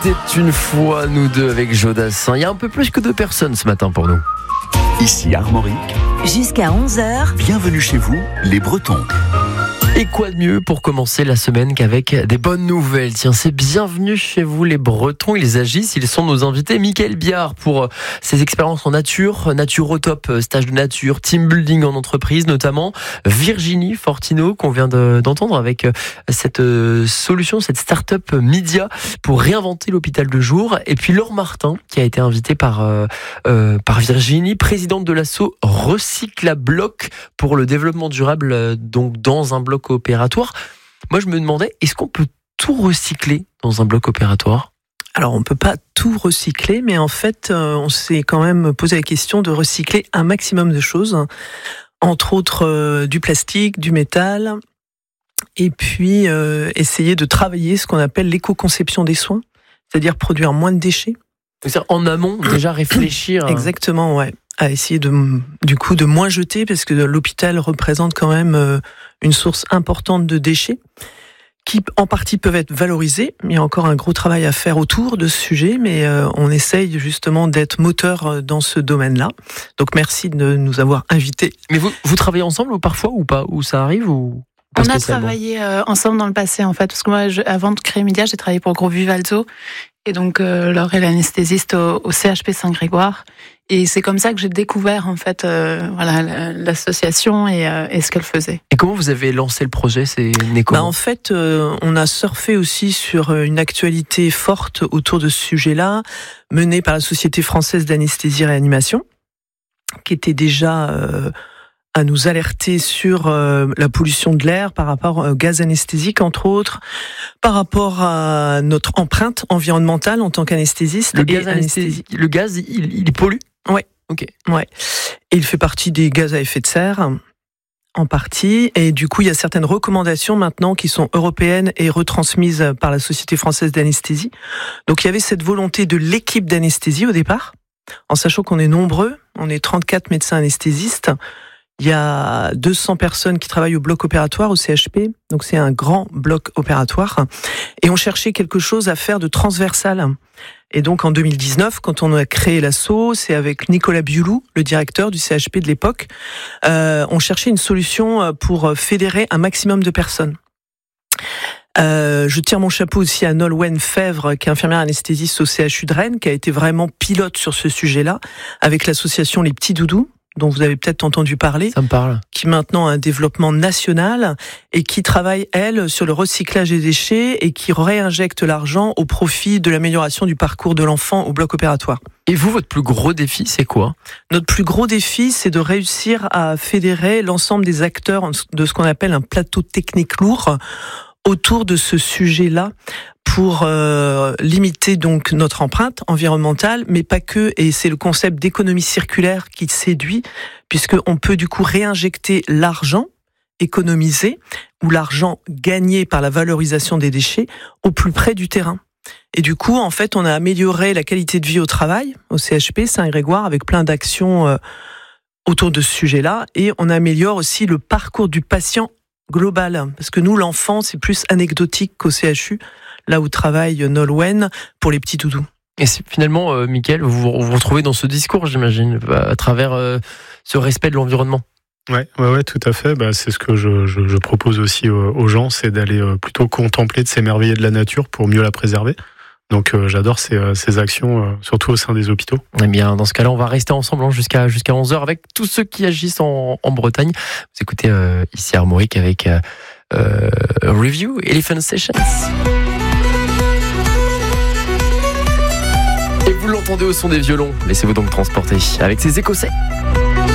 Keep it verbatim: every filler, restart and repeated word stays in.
C'était une fois nous deux avec Jodassin. Il y a un peu plus que deux personnes ce matin pour nous. Ici Armorique. Jusqu'à onze heures. Bienvenue chez vous, les Bretons. Et quoi de mieux pour commencer la semaine qu'avec des bonnes nouvelles. Tiens, c'est bienvenue chez vous les Bretons, ils agissent, ils sont nos invités. Mickaël Biard pour ses expériences en nature, nature au top, stage de nature, team building en entreprise notamment. Virginie Fortino qu'on vient de, d'entendre avec cette solution, cette start-up Media pour réinventer l'hôpital de jour. Et puis Laure Martin qui a été invitée par, euh, euh, par Virginie, présidente de l'asso Recyclabloc pour le développement durable, donc dans un bloc opératoire. Moi, je me demandais, est-ce qu'on peut tout recycler dans un bloc opératoire ? Alors, on ne peut pas tout recycler, mais en fait, euh, on s'est quand même posé la question de recycler un maximum de choses, entre autres euh, du plastique, du métal, et puis euh, essayer de travailler ce qu'on appelle l'éco-conception des soins, c'est-à-dire produire moins de déchets. C'est-à-dire en amont, déjà réfléchir. Exactement, ouais. À essayer de, du coup, de moins jeter, parce que l'hôpital représente quand même euh, une source importante de déchets, qui en partie peuvent être valorisés. Il y a encore un gros travail à faire autour de ce sujet, mais euh, on essaye justement d'être moteur dans ce domaine-là. Donc merci de nous avoir invités. Mais vous, vous travaillez ensemble ou parfois ou pas ? Ou ça arrive ou pas On a travaillé euh, ensemble dans le passé, en fait, parce que moi, je, avant de créer Media, j'ai travaillé pour le groupe Vivalto, et donc euh, Laure est l'anesthésiste au, au C H P Saint-Grégoire. Et c'est comme ça que j'ai découvert en fait euh, voilà l'association et, euh, et ce qu'elle faisait. Et comment vous avez lancé le projet ? C'est né comment ? Bah en fait, euh, on a surfé aussi sur une actualité forte autour de ce sujet-là, menée par la Société française d'anesthésie et réanimation, qui était déjà euh, à nous alerter sur euh, la pollution de l'air par rapport au gaz anesthésique, entre autres, par rapport à notre empreinte environnementale en tant qu'anesthésiste. Le gaz anesthésique, le gaz, il, il pollue ? Ouais. Ok. Ouais. Et il fait partie des gaz à effet de serre, en partie. Et du coup, il y a certaines recommandations maintenant qui sont européennes et retransmises par la Société française d'anesthésie. Donc, il y avait cette volonté de l'équipe d'anesthésie au départ, en sachant qu'on est nombreux. On est trente-quatre médecins anesthésistes. Il y a deux cents personnes qui travaillent au bloc opératoire, au C H P. Donc, c'est un grand bloc opératoire. Et on cherchait quelque chose à faire de transversal. Et donc, en deux mille dix-neuf, quand on a créé l'asso, c'est avec Nicolas Bioulou, le directeur du C H P de l'époque, euh, on cherchait une solution pour fédérer un maximum de personnes. Euh, je tire mon chapeau aussi à Nolwenn Fèvre, qui est infirmière anesthésiste au C H U de Rennes, qui a été vraiment pilote sur ce sujet-là, avec l'association Les Petits Doudous, dont vous avez peut-être entendu parler. Ça me parle. Qui maintenant a un développement national et qui travaille, elle, sur le recyclage des déchets et qui réinjecte l'argent au profit de l'amélioration du parcours de l'enfant au bloc opératoire. Et vous, votre plus gros défi, c'est quoi ? Notre plus gros défi, c'est de réussir à fédérer l'ensemble des acteurs de ce qu'on appelle un plateau technique lourd autour de ce sujet-là, pour euh, limiter donc notre empreinte environnementale, mais pas que, et c'est le concept d'économie circulaire qui séduit, puisqu'on peut du coup réinjecter l'argent économisé ou l'argent gagné par la valorisation des déchets au plus près du terrain. Et du coup, en fait, on a amélioré la qualité de vie au travail, au C H P Saint-Grégoire, avec plein d'actions euh, autour de ce sujet-là, et on améliore aussi le parcours du patient global, parce que nous, l'enfant, c'est plus anecdotique qu'au C H U, là où travaille Nolwenn pour les petits doudous. Et c'est finalement, euh, Mickaël, vous vous retrouvez dans ce discours, j'imagine, à travers euh, ce respect de l'environnement. Ouais, ouais, ouais, tout à fait. Bah, c'est ce que je, je, je propose aussi aux, aux gens, c'est d'aller euh, plutôt contempler, de s'émerveiller de la nature pour mieux la préserver. Donc euh, j'adore ces, ces actions, euh, surtout au sein des hôpitaux. Eh bien, dans ce cas-là, on va rester ensemble hein, jusqu'à, jusqu'à onze heures avec tous ceux qui agissent en, en Bretagne. Vous écoutez euh, ici Armorique avec euh, euh, Review, Elephant Sessions. Et vous l'entendez au son des violons. Laissez-vous donc transporter avec ces Écossais.